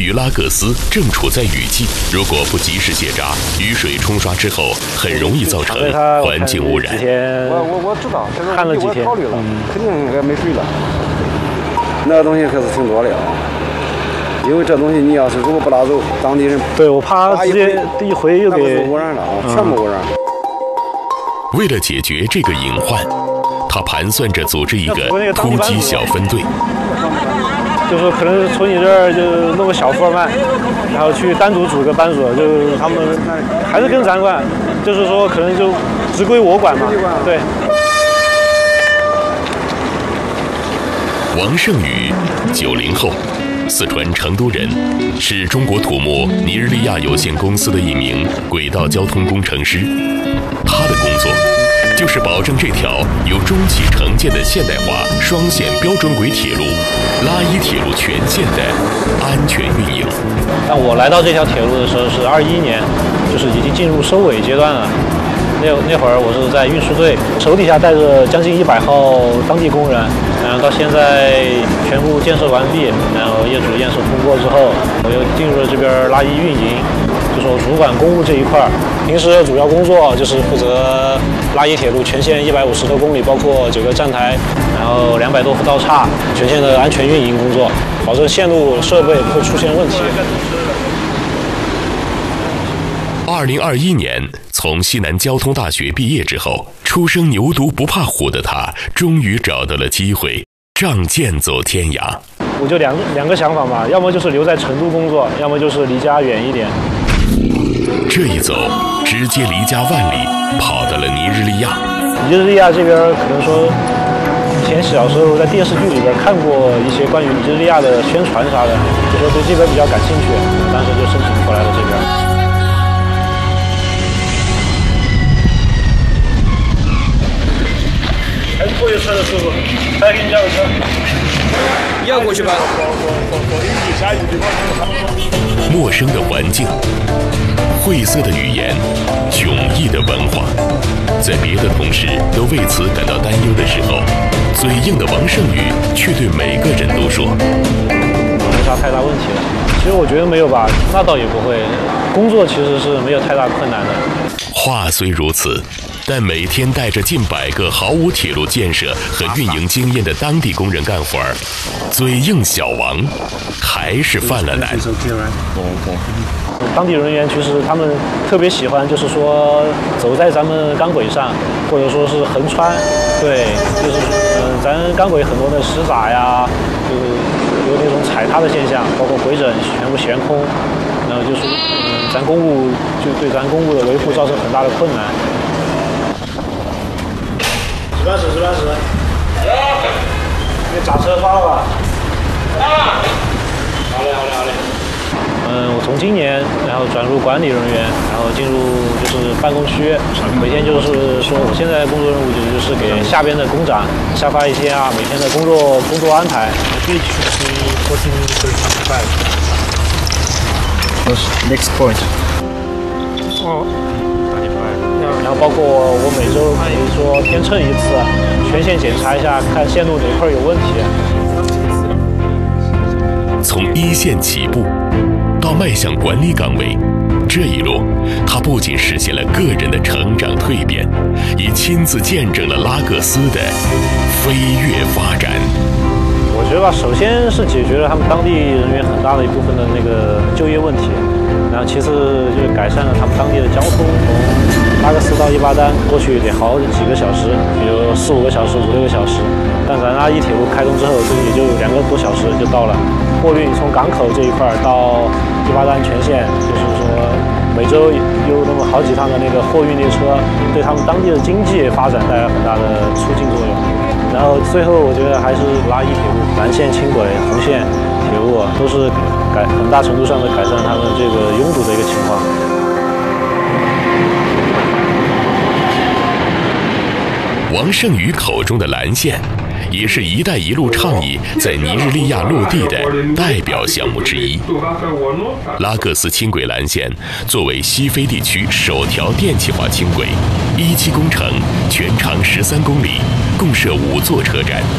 于拉各斯正处在雨季，如果不及时卸闸，雨水冲刷之后，很容易造成环境污染。 我知道， 看了几天， 考虑了，肯定应该没水了。那东西可是挺多的啊，因为这东西你要是如果不拉走，当地人对我怕直接一回又给污染了啊，全部污染。 为了解决这个隐患，他盘算着组织一个突击小分队。 就是可能从你这儿就弄个小副办，然后去单独组个班组，就是他们还是跟咱管，就是说可能就只归我管嘛。对。 王胜宇，90后，四川成都人，是中国土木尼日利亚有限公司的一名轨道交通工程师。他的工作就是保证这条由中汽承建的现代化双线标准轨铁路拉伊铁路全线的安全运营。 但我来到这条铁路的时候是21年，就是已经进入收尾阶段了。那会儿我是在运输队，手底下带着将近100号当地工人，然后到现在全部建设完毕，然后业主验收通过之后，我又进入了这边拉伊运营，就是我主管公务这一块。平时主要工作就是负责拉伊铁路全线150多公里，包括9个站台，然后200多伏道岔，全线的安全运营工作，保证线路设备不会出现问题。 2021年，从西南交通大学毕业之后，初生牛犊不怕虎的他，终于找到了机会，仗剑走天涯。 我就两个想法嘛，要么就是留在成都工作，要么就是离家远一点。 这一走，直接离家万里，跑到了尼日利亚。 尼日利亚这边可能说，以前小时候在电视剧里边看过一些关于尼日利亚的宣传啥的，就说对这边比较感兴趣，当时就申请过来了这边。还是过去车的师傅，来给你叫个车。 你要过去吧。 陌生的环境，晦涩的语言，迥异的文化，在别的同事都为此感到担忧的时候，嘴硬的王胜宇却对每个人都说：“ 没啥太大问题了。”其实我觉得没有吧，那倒也不会。工作其实是没有太大困难的。 话虽如此，但每天带着近100个毫无铁路建设和运营经验的当地工人干活儿，嘴硬小王还是犯了难。 当地人员其实他们特别喜欢，就是说走在咱们钢轨上，或者说是横穿，对，就是咱钢轨很多的石闸呀，就有那种踩踏的现象，包括回整全部悬空，然后就是咱公务就对咱公务的维护造成很大的困难。10班10班10，那闸车发了吧？好嘞。我从今年然后转入管理人员，然后进入就是办公区，每天就是说我现在工作任务就是给下边的工长下发一些每天的工作安排。 Next point. 然后包括我每周可以说天秤一次，全线检查一下，看线路哪块有问题。 从一线起步到迈向管理岗位，这一路他不仅实现了个人的成长蜕变，也亲自见证了拉各斯的飞跃发展。 我觉得吧，首先是解决了他们当地人员很大的一部分的那个就业问题，然后其次就是改善了他们当地的交通，从拉各斯到伊巴丹过去得好几个小时，比如4、5个小时、5、6个小时，但咱拉伊铁路开通之后，这也就2个多小时就到了。货运从港口这一块到伊巴丹全线，就是说每周有那么好几趟的那个货运列车，对他们当地的经济发展带来很大的促进作用。然后最后我觉得还是拉伊铁路、南线轻轨、红线铁路都是很大程度上的改善他们这个拥堵的一个情况。 王胜宇口中的蓝线，也是“一带一路”倡议在尼日利亚落地的代表项目之一。拉各斯轻轨蓝线作为西非地区首条电气化轻轨，1期工程全长13公里，共设5座车站。